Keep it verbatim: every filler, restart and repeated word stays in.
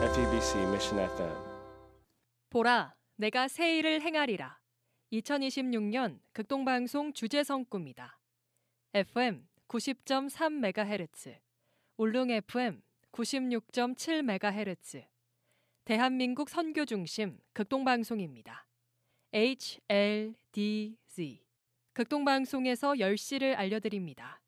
아르티비씨 Mission 에프엠. 보라, 내가 새 일을 행하리라. 이천이십육 년 극동방송 주제성 꿈이다. 에프엠 구십 점 삼 메가헤르츠, 울릉 에프엠 구십육 점 칠 메가헤르츠, 대한민국 선교 중심 극동방송입니다. 에이치엘디지 극동방송에서 열 시를 알려드립니다.